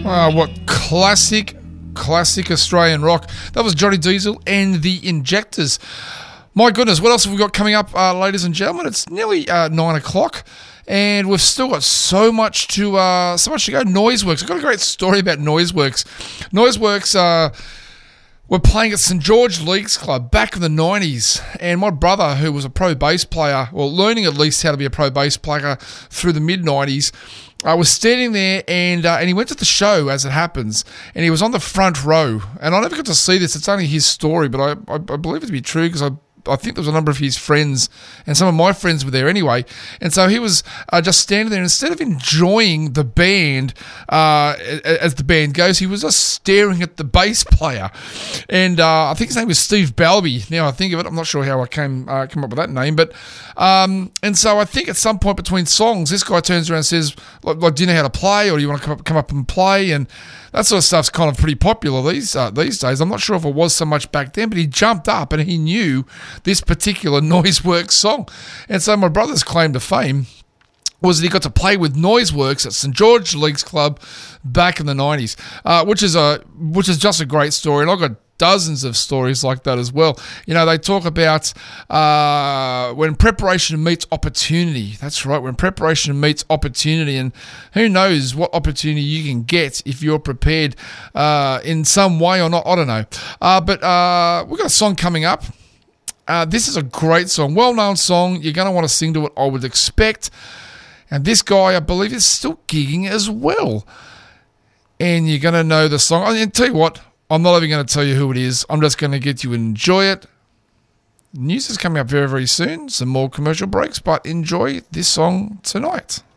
What classic Australian rock. That was Johnny Diesel and the Injectors. My goodness, what else have we got coming up, ladies and gentlemen? It's nearly 9 o'clock, and we've still got so much to go. Noiseworks. I've got a great story about Noiseworks. Noiseworks were playing at St George Leagues Club back in the 90s, and my brother, who was a pro bass player, or learning at least how to be a pro bass player through the mid-90s, I was standing there, and he went to the show, as it happens, and he was on the front row. And I never got to see this. It's only his story, but I believe it to be true because I think there was a number of his friends, and some of my friends were there anyway. And so he was just standing there. Instead of enjoying the band as the band goes, he was just staring at the bass player. And I think his name was Steve Balby. Now I think of it, I'm not sure how I came up with that name. But and so I think at some point between songs, this guy turns around and says, like, do you know how to play, or do you want to come up and play? And that sort of stuff's kind of pretty popular these days. I'm not sure if it was so much back then, but he jumped up and he knew this particular Noiseworks song. And so my brother's claim to fame was that he got to play with Noiseworks at St George Leagues Club back in the 90s, which is just a great story. And I've got dozens of stories like that as well. You know, they talk about when preparation meets opportunity. That's right, when preparation meets opportunity. And who knows what opportunity you can get if you're prepared in some way or not. I don't know. But we've got a song coming up. This is a great song, well-known song. You're going to want to sing to it, I would expect. And this guy, I believe, is still gigging as well. And you're going to know the song. And tell you what, I'm not even going to tell you who it is. I'm just going to get you to enjoy it. News is coming up very, very soon. Some more commercial breaks, but enjoy this song tonight.